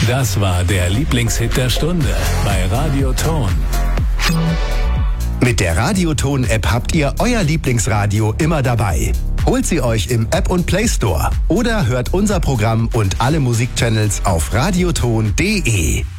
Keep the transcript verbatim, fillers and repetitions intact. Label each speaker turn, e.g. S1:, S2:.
S1: Das war der Lieblingshit der Stunde bei Radioton.
S2: Mit der Radioton-App habt ihr euer Lieblingsradio immer dabei. Holt sie euch im App und Play Store oder hört unser Programm und alle Musikchannels auf radioton punkt de.